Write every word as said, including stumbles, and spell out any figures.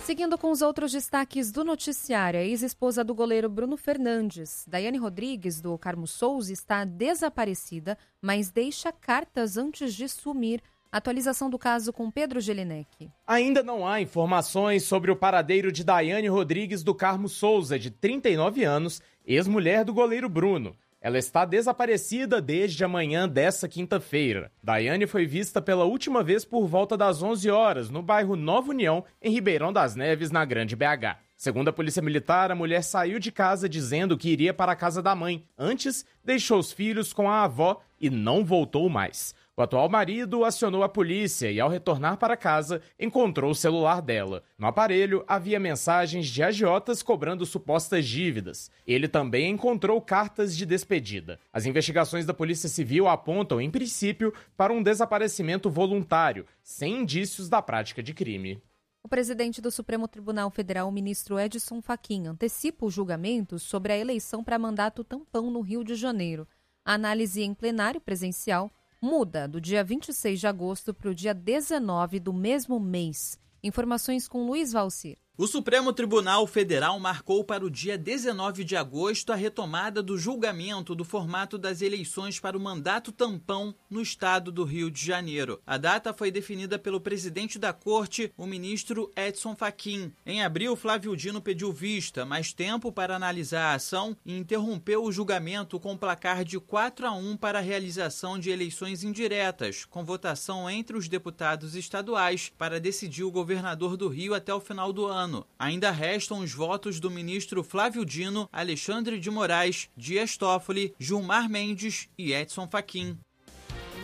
Seguindo com os outros destaques do noticiário, a ex-esposa do goleiro Bruno Fernandes, Daiane Rodrigues, do Carmo Souza, está desaparecida, mas deixa cartas antes de sumir. Atualização do caso com Pedro Gelinek. Ainda não há informações sobre o paradeiro de Daiane Rodrigues do Carmo Souza, de trinta e nove anos, ex-mulher do goleiro Bruno. Ela está desaparecida desde a manhã dessa quinta-feira. Daiane foi vista pela última vez por volta das onze horas, no bairro Nova União, em Ribeirão das Neves, na Grande B H. Segundo a Polícia Militar, a mulher saiu de casa dizendo que iria para a casa da mãe. Antes, deixou os filhos com a avó e não voltou mais. O atual marido acionou a polícia e, ao retornar para casa, encontrou o celular dela. No aparelho, havia mensagens de agiotas cobrando supostas dívidas. Ele também encontrou cartas de despedida. As investigações da Polícia Civil apontam, em princípio, para um desaparecimento voluntário, sem indícios da prática de crime. O presidente do Supremo Tribunal Federal, o ministro Edson Fachin, antecipa o julgamento sobre a eleição para mandato tampão no Rio de Janeiro. A análise em plenário presencial muda do dia vinte e seis de agosto para o dia dezenove do mesmo mês. Informações com Luiz Valcir. O Supremo Tribunal Federal marcou para o dia dezenove de agosto a retomada do julgamento do formato das eleições para o mandato tampão no estado do Rio de Janeiro. A data foi definida pelo presidente da Corte, o ministro Edson Fachin. Em abril, Flávio Dino pediu vista, mais tempo para analisar a ação e interrompeu o julgamento com placar de quatro a um para a realização de eleições indiretas, com votação entre os deputados estaduais para decidir o governador do Rio até o final do ano. Ainda restam os votos do ministro Flávio Dino, Alexandre de Moraes, Dias Toffoli, Gilmar Mendes e Edson Fachin.